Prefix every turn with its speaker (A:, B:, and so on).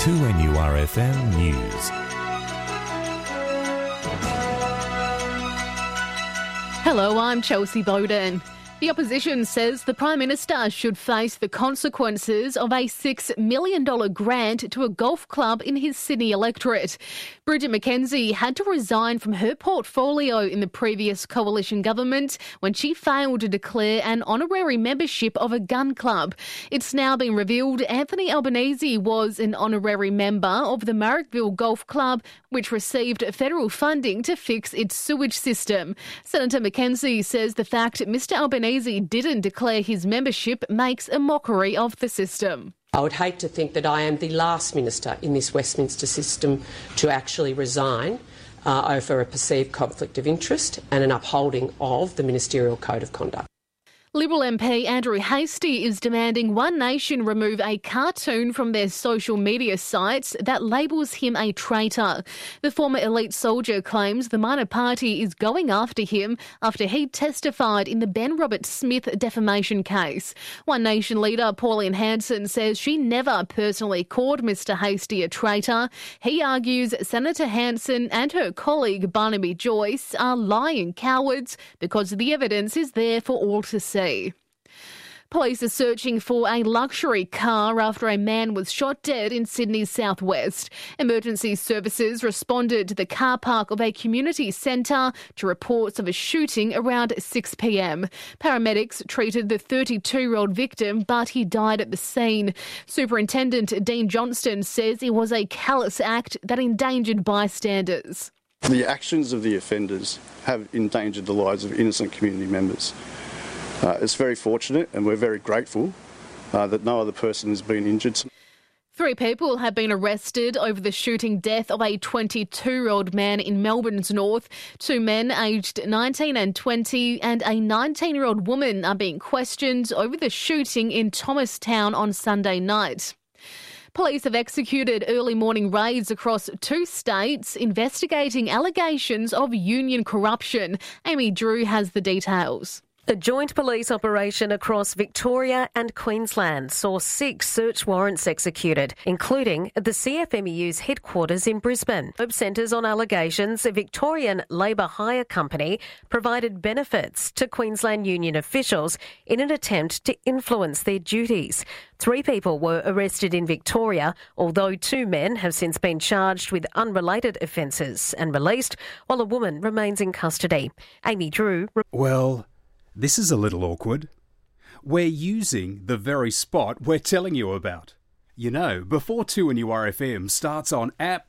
A: 2NURFM News.
B: Hello, I'm Chelsea Bowden. The opposition says the Prime Minister should face the consequences of a $6 million grant to a golf club in his Sydney electorate. Bridget McKenzie had to resign from her portfolio in the previous coalition government when she failed to declare an honorary membership of a gun club. It's now been revealed Anthony Albanese was an honorary member of the Marrickville Golf Club, which received federal funding to fix its sewage system. Senator McKenzie says the fact Mr Albanese didn't declare his membership makes a mockery of the system.
C: I would hate to think that I am the last minister in this Westminster system to actually resign over a perceived conflict of interest and an upholding of the Ministerial Code of Conduct.
B: Liberal MP Andrew Hastie is demanding One Nation remove a cartoon from their social media sites that labels him a traitor. The former elite soldier claims the minor party is going after him after he testified in the Ben Roberts-Smith defamation case. One Nation leader Pauline Hanson says she never personally called Mr Hastie a traitor. He argues Senator Hanson and her colleague Barnaby Joyce are lying cowards because the evidence is there for all to see. Police are searching for a luxury car after a man was shot dead in Sydney's southwest. Emergency services responded to the car park of a community centre to reports of a shooting around 6 p.m. Paramedics treated the 32-year-old victim, but he died at the scene. Superintendent Dean Johnston says it was a callous act that endangered bystanders.
D: The actions of the offenders have endangered the lives of innocent community members. It's very fortunate and we're very grateful that no other person has been injured.
B: 3 people have been arrested over the shooting death of a 22-year-old man in Melbourne's north. 2 men aged 19 and 20 and a 19-year-old woman are being questioned over the shooting in Thomastown on Sunday night. Police have executed early morning raids across 2 states investigating allegations of union corruption. Amy Drew has the details.
E: A joint police operation across Victoria and Queensland saw 6 search warrants executed, including at the CFMEU's headquarters in Brisbane. Hope centres on allegations a Victorian Labour hire company provided benefits to Queensland union officials in an attempt to influence their duties. 3 people were arrested in Victoria, although 2 men have since been charged with unrelated offences and released, while a woman remains in custody. Amy Drew.
F: Well, this is a little awkward. We're using the very spot we're telling you about. You know, before 2NURFM starts on